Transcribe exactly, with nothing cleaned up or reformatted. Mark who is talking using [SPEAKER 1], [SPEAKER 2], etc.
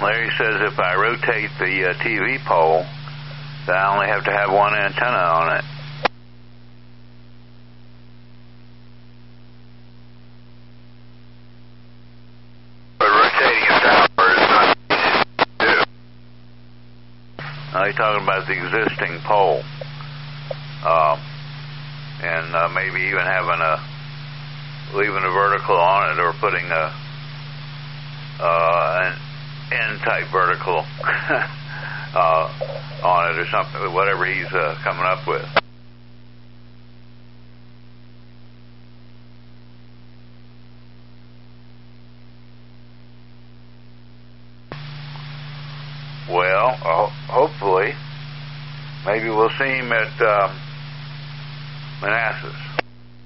[SPEAKER 1] Larry says if I rotate the uh, T V pole, then I only have to have one antenna on it.
[SPEAKER 2] But rotating it downward is not easy to do.
[SPEAKER 1] Now, he's talking about the existing pole. Uh, and uh, maybe even having a, leaving a vertical on it or putting a, uh, an N-type vertical uh, on it or something, whatever he's uh, coming up with. Well, uh, hopefully, maybe we'll see him at um, Manassas.